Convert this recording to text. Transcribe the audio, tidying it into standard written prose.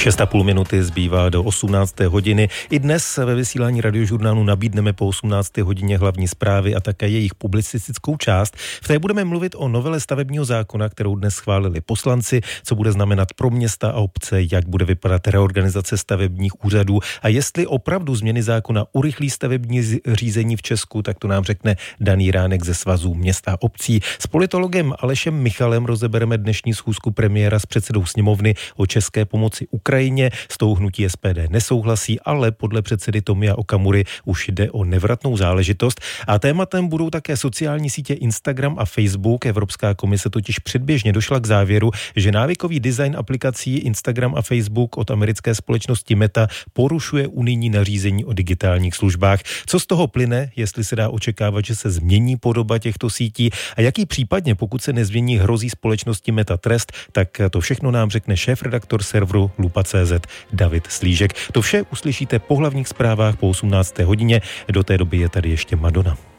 6,5 minuty zbývá do 18. hodiny. I dnes ve vysílání Radiožurnálu nabídneme po 18. hodině hlavní zprávy a také jejich publicistickou část. V té budeme mluvit o novele stavebního zákona, kterou dnes schválili poslanci, co bude znamenat pro města a obce, jak bude vypadat reorganizace stavebních úřadů a jestli opravdu změny zákona urychlí stavební řízení v Česku, tak to nám řekne Dan Jiránek ze Svazu měst a obcí. S politologem Alešem Michalem rozebereme dnešní schůzku premiéra s předsedou sněmovny o české pomoci Ukrajině. S tou hnutí SPD nesouhlasí, ale podle předsedy Tomia Okamury už jde o nevratnou záležitost. A tématem budou také sociální sítě Instagram a Facebook. Evropská komise totiž předběžně došla k závěru, že návykový design aplikací Instagram a Facebook od americké společnosti Meta porušuje unijní nařízení o digitálních službách. Co z toho plyne, jestli se dá očekávat, že se změní podoba těchto sítí a jaký případně, pokud se nezmění, hrozí společnosti Meta trest, tak to všechno nám řekne šéfredaktor serveru Lupa.cz David Slížek. To vše uslyšíte po hlavních zprávách po 18. hodině. Do té doby je tady ještě Madonna.